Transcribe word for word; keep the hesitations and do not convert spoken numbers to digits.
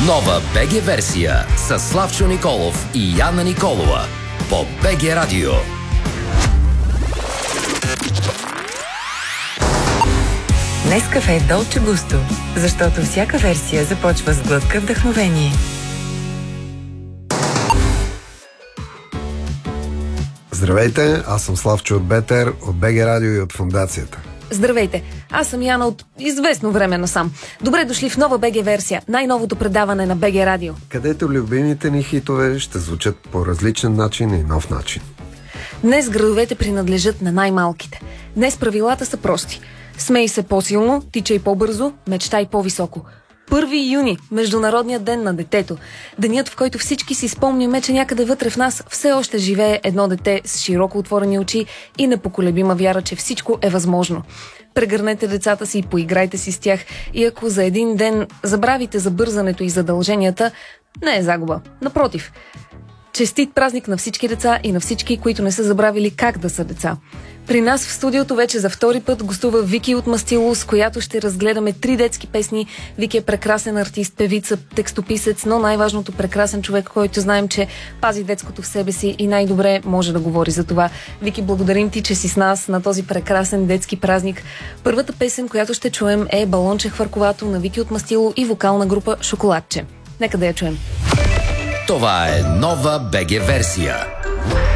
Нова БГ версия с Славчо Николов и Яна Николова по БГ Радио. Нескафе Долче Густо, защото всяка версия започва с глътка вдъхновение. Здравейте, аз съм Славчо от Бетер, от БГ Радио и от Фондацията. Здравейте, аз съм Яна от известно време насам. Добре дошли в нова БГ версия, най-новото предаване на БГ Радио. Където любимите ни хитове ще звучат по различен начин и нов начин. Днес градовете принадлежат на най-малките. Днес правилата са прости. Смей се по-силно, тичай по-бързо, мечтай по-високо. Първи юни, Международният ден на детето. Денят, в който всички си спомняме, че някъде вътре в нас все още живее едно дете с широко отворени очи и непоколебима вяра, че всичко е възможно. Прегърнете децата си, поиграйте си с тях и ако за един ден забравите за бързането и задълженията, не е загуба. Напротив, честит празник на всички деца и на всички, които не са забравили как да са деца. При нас в студиото вече за втори път гостува Вики от Мастило, с която ще разгледаме три детски песни. Вики е прекрасен артист, певица, текстописец, но най-важното прекрасен човек, който знаем, че пази детското в себе си и най-добре може да говори за това. Вики, благодарим ти, че си с нас на този прекрасен детски празник. Първата песен, която ще чуем, е Балонче хвърковато на Вики от Мастило и вокална група Шоколадче. Нека да я чуем. Това е нова БГ версия.